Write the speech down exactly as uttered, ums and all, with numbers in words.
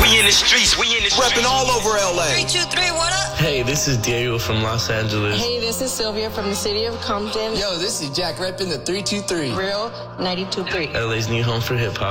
We in the streets, we in the streets. Repping all over L A. Three, two, three, what up? Hey, this is Diego from Los Angeles. Hey, this is Sylvia from the city of Compton. Yo, this is Jack repping the three two three. Real ninety-two point three. L A's new home for hip hop.